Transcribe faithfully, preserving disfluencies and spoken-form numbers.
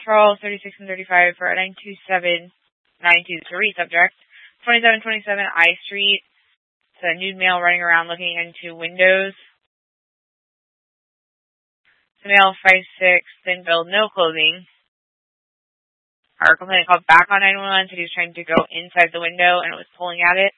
referral thirty-six and thirty-five for a nine two seven nine two three subject. twenty-seven twenty-seven I Street. It's a nude male running around looking into windows. It's a male five six, thin build, no clothing. Our complainant called back on nine one one, said he was trying to go inside the window and it was pulling at it.